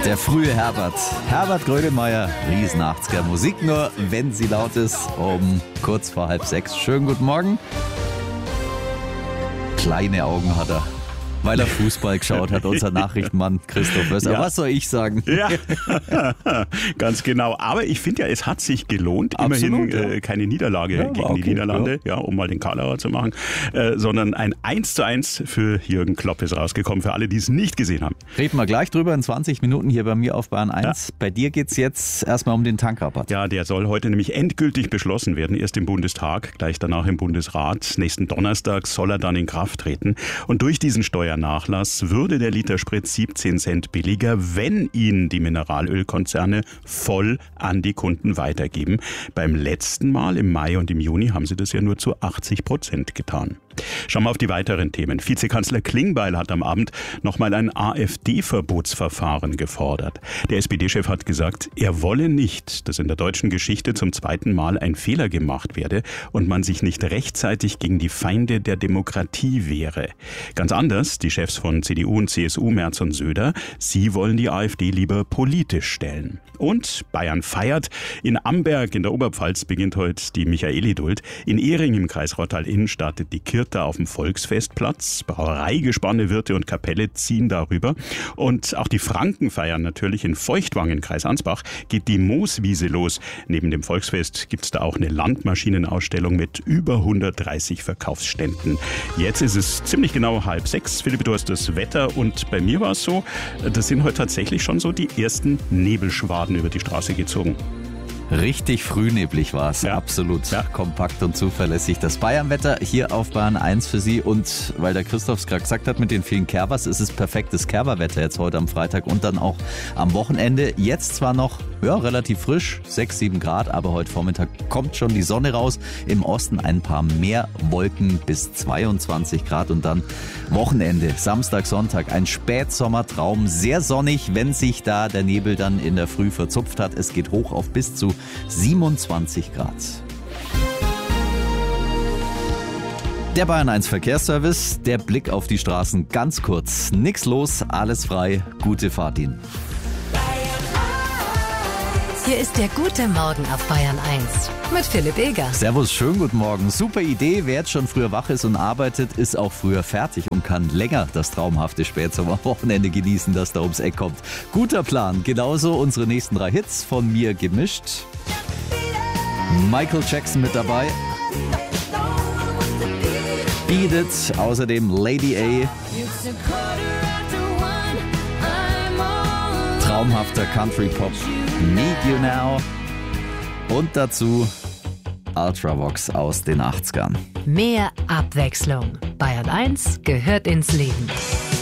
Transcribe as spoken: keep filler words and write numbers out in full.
Der frühe Herbert. Herbert Grönemeyer, riesen achtziger Musik, nur wenn sie laut ist, um kurz vor halb sechs. Schönen guten Morgen. Kleine Augen hat er, weil er Fußball geschaut hat, unser Nachrichtenmann Christoph Wösser. Ja. Was soll ich sagen? Ja, ganz genau. Aber ich finde ja, es hat sich gelohnt. Absolut, Immerhin ja. äh, keine Niederlage Ja, gegen okay, die Niederlande, ja. um mal den Karlauer zu machen, äh, sondern ein eins zu eins für Jürgen Klopp ist rausgekommen, für alle, die es nicht gesehen haben. Reden wir gleich drüber in zwanzig Minuten hier bei mir auf Bayern eins. Ja. Bei dir geht es jetzt erstmal um den Tankrabatt. Ja, der soll heute nämlich endgültig beschlossen werden. Erst im Bundestag, gleich danach im Bundesrat. Nächsten Donnerstag soll er dann in Kraft treten. Und durch diesen Steuernachlass würde der Liter Sprit siebzehn Cent billiger, wenn ihn die Mineralölkonzerne voll an die Kunden weitergeben. Beim letzten Mal im Mai und im Juni haben sie das ja nur zu achtzig Prozent getan. Schauen wir auf die weiteren Themen. Vizekanzler Klingbeil hat am Abend nochmal ein AfD-Verbotsverfahren gefordert. Der S P D-Chef hat gesagt, er wolle nicht, dass in der deutschen Geschichte zum zweiten Mal ein Fehler gemacht werde und man sich nicht rechtzeitig gegen die Feinde der Demokratie wehre. Ganz anders die Chefs von C D U und C S U, Merz und Söder. Sie wollen die AfD lieber politisch stellen. Und Bayern feiert. In Amberg in der Oberpfalz beginnt heute die Michaelidult. In Ehring im Kreis Rottal-Inn startet die Kirta auf dem Volksfestplatz. Brauereigespanne, Wirte und Kapelle ziehen darüber. Und auch die Franken feiern natürlich. In Feuchtwangen im Kreis Ansbach geht die Mooswiese los. Neben dem Volksfest gibt es da auch eine Landmaschinenausstellung mit über hundertdreißig Verkaufsständen. Jetzt ist es ziemlich genau halb sechs. Philipp, du hast das Wetter und bei mir war es so, das sind heute tatsächlich schon so die ersten Nebelschwaden über die Straße gezogen. Richtig frühneblig war es, Ja. absolut Ja. kompakt und zuverlässig. Das Bayernwetter hier auf Bayern eins für Sie und weil der Christoph es gerade gesagt hat mit den vielen Kerbers, ist es perfektes Kerberwetter jetzt heute am Freitag und dann auch am Wochenende. Jetzt zwar noch ja, relativ frisch, sechs, sieben Grad, aber heute Vormittag kommt schon die Sonne raus. Im Osten ein paar mehr Wolken bis zweiundzwanzig Grad und dann Wochenende, Samstag, Sonntag, ein Spätsommertraum, sehr sonnig, wenn sich da der Nebel dann in der Früh verzupft hat. Es geht hoch auf bis zu siebenundzwanzig Grad. Der Bayern eins Verkehrsservice, der Blick auf die Straßen ganz kurz. Nix los, alles frei, gute Fahrt Ihnen. Hier ist der gute Morgen auf Bayern eins mit Philipp Eger. Servus, schönen guten Morgen. Super Idee, wer jetzt schon früher wach ist und arbeitet, ist auch früher fertig und kann länger das traumhafte Spätsommerwochenende genießen, das da ums Eck kommt. Guter Plan, genauso unsere nächsten drei Hits von mir gemischt. Michael Jackson mit dabei. Beat It, außerdem Lady A. Traumhafter Country-Pop, Need You Now und dazu Ultravox aus den achtzigern. Mehr Abwechslung. Bayern eins gehört ins Leben.